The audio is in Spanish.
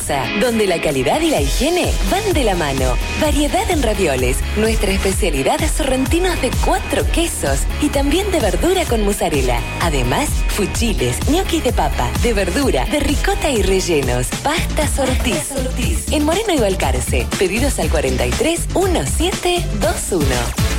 Mendoza, donde la calidad y la higiene van de la mano. Variedad en ravioles, nuestra especialidad es sorrentinos de 4 quesos y también de verdura con mozzarella. Además, fuchiles, ñoquis de papa, de verdura, de ricota y rellenos. Pastas Ortiz. En Moreno y Balcarce. Pedidos al 43 1721.